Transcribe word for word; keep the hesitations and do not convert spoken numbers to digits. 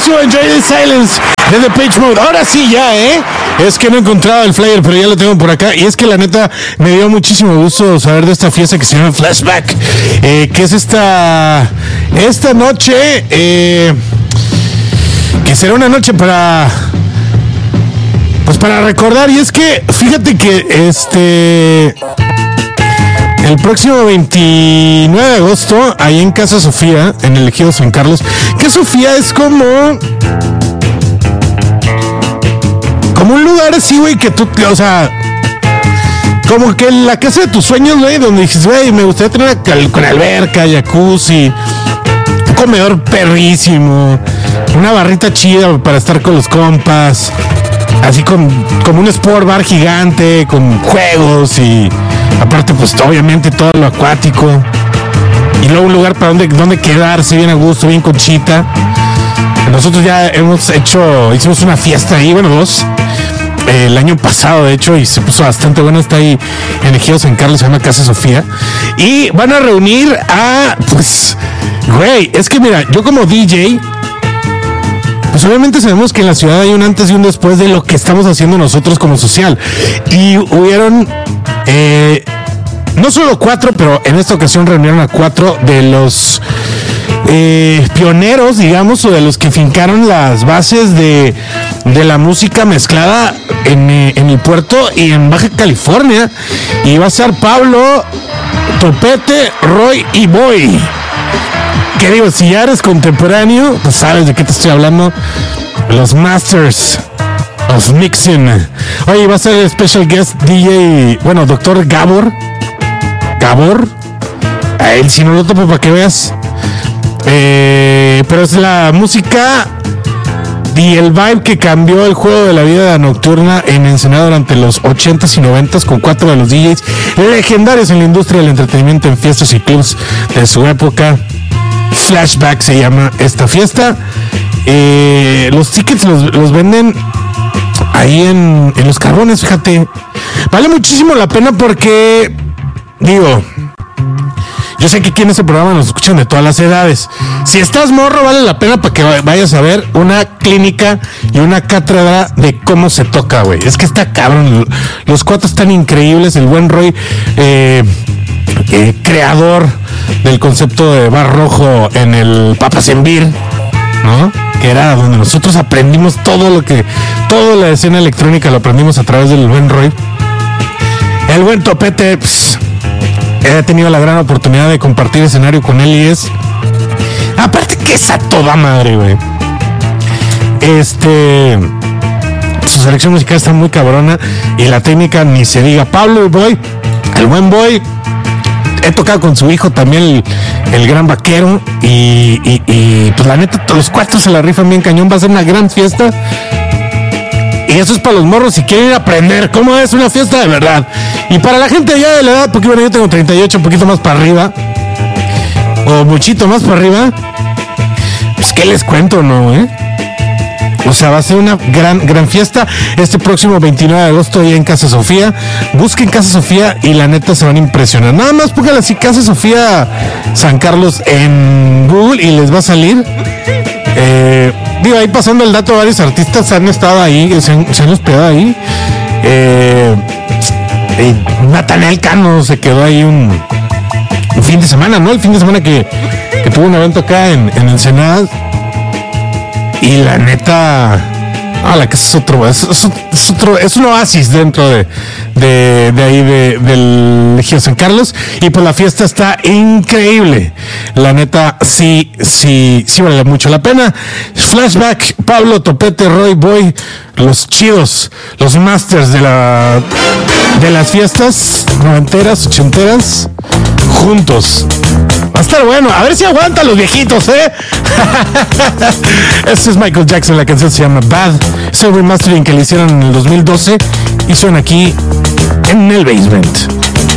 buenísimo. Enjoy the Silence de The Page Mode. Ahora sí ya, ¿eh? Es que no he encontrado el flyer, pero ya lo tengo por acá. Y es que la neta me dio muchísimo gusto saber de esta fiesta que se llama Flashback, eh, que es esta esta noche, eh, que será una noche para pues para recordar. Y es que fíjate que este el próximo veintinueve de agosto, ahí en Casa Sofía, en el Ejido San Carlos, que Sofía es como como un lugar así, güey, que tú, o sea, como que la casa de tus sueños, güey, donde dices, güey, me gustaría tener una, con alberca, jacuzzi, un comedor perrísimo, una barrita chida para estar con los compas, así con como un sport bar gigante, con juegos y aparte, pues, obviamente todo lo acuático. Y luego un lugar para donde, donde quedarse bien a gusto, bien conchita. Nosotros ya hemos hecho, hicimos una fiesta ahí, bueno, dos, eh, el año pasado, de hecho, y se puso bastante bueno. Está ahí en Ejido San Carlos, se llama Casa Sofía. Y van a reunir a, pues, güey, es que mira, yo como D J, pues obviamente sabemos que en la ciudad hay un antes y un después de lo que estamos haciendo nosotros como social. Y hubieron, eh, no solo cuatro, pero en esta ocasión reunieron a cuatro de los eh, pioneros, digamos, o de los que fincaron las bases de, de la música mezclada en, en el puerto y en Baja California. Y va a ser Pablo, Topete, Roy y Boy. Que digo, si ya eres contemporáneo, pues sabes de qué te estoy hablando. Los Masters of Mixing. Oye, va a ser el special guest D J, bueno, doctor Gabor. Gabor. A él si no lo topo para que veas. Eh, pero es la música y el vibe que cambió el juego de la vida nocturna en Ensenada durante los ochentas y noventas, con cuatro de los D Js legendarios en la industria del entretenimiento en fiestas y clubs de su época. Flashback se llama esta fiesta. Eh, los tickets los, los venden ahí en, en los carbones, fíjate. Vale muchísimo la pena porque, digo, yo sé que aquí en este programa nos escuchan de todas las edades. Si estás morro, vale la pena para que vayas a ver una clínica y una cátedra de cómo se toca, güey. Es que está cabrón. Los cuatro están increíbles. El buen Roy, eh, eh, creador del concepto de bar rojo en el Papas en Beer, ¿no? Que era donde nosotros aprendimos todo lo que, toda la escena electrónica lo aprendimos a través del buen Roy. El buen Topete, pues, he tenido la gran oportunidad de compartir escenario con él y es, aparte que es a toda madre, güey. Este, su selección musical está muy cabrona y la técnica ni se diga. Pablo Boy, el buen Boy, he tocado con su hijo también, el, el gran vaquero, y, y, y pues la neta, los cuatro se la rifan bien cañón. Va a ser una gran fiesta. Y eso es para los morros si quieren ir a aprender cómo es una fiesta de verdad. Y para la gente ya de la edad, porque bueno, yo tengo treinta y ocho, un poquito más para arriba, o muchito más para arriba, pues qué les cuento, ¿no, eh? O sea, va a ser una gran, gran fiesta este próximo veintinueve de agosto ahí en Casa Sofía. Busquen Casa Sofía y la neta se van a impresionar. Nada más pónganle así Casa Sofía San Carlos en Google y les va a salir. Eh, digo, ahí pasando el dato, varios artistas han estado ahí, se han, se han hospedado ahí. Eh, eh, Natanael Cano se quedó ahí un, un fin de semana, ¿no? El fin de semana que, que tuvo un evento acá en, en Ensenada. Y la neta, ah, la casa es otro, es, es, es otro, es un oasis dentro de, de, de ahí de, del Ejido San Carlos. Y pues la fiesta está increíble. La neta, sí, sí, sí vale mucho la pena. Flashback, Pablo, Topete, Roy, Boy, los chidos, los masters de la, de las fiestas noventeras, ochenteras, juntos. Va a estar bueno, a ver si aguantan los viejitos, ¿eh? Este es Michael Jackson, la canción se llama Bad. Es el remastering que le hicieron en el dos mil doce y suena aquí en el Basement.